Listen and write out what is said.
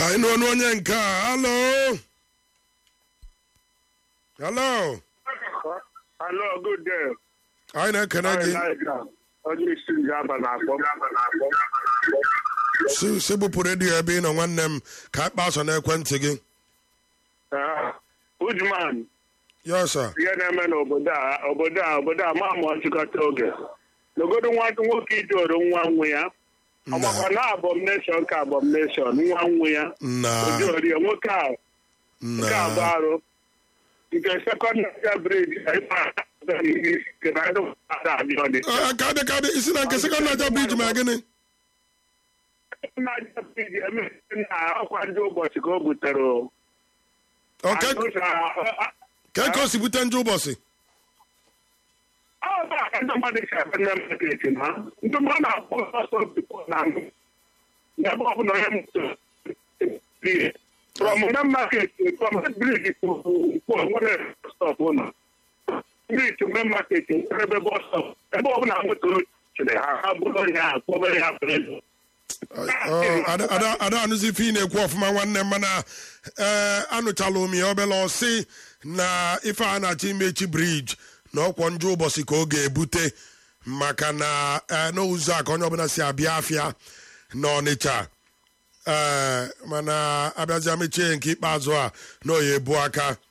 ka anyị n'ọnụ onye nke a. Hello. Hello, good day. Anyị na-ekene gị. Onye isi Njaba na-akpọ. Si bụpụ redio ebe ị nọ nwanne m ka akpa asọ n'ekwentị gị. Ujman. Yes, sir. Ihe na-eme n'obodo a ma ọchịkọta oge. N'ogodo nwoke idoro nwa nwe ya. Ọgbakọ na abomination ka abomination nwa nwe ya. Ojori nwoke a. Nke a bụ arụ. Nke second Niger bridge kadị isi na nke second Niger bridge ma gịnị? Niger bridge na ọkwa ndị ụbọchị ka o butere. Ka ka o si bute ndị ụbọchị? Ndị mmadụ si abịa na market na ndị mmadụ na-akpọ ọsọ na ebe ọ bụla onye m from the market, from the bridge to one stop owner. Bridge to main market, every bus stop. Ebe ọ bụla moto chere ha bụrụ ya akpọbere ya prezo. Ada anụzi ife ị na-ekwu ọfụma nwanne m mana anụchala m ya obele ọsị na ife a na-achọ imechi briji na ọkwọ njọ ụbọchị ka ọ ga-ebute maka na n'ụzọ a ka onye ọbụla si abịa afịa n'Ọnịcha mana abịazịa mechie nke ikpeazụ a na oya ebu aka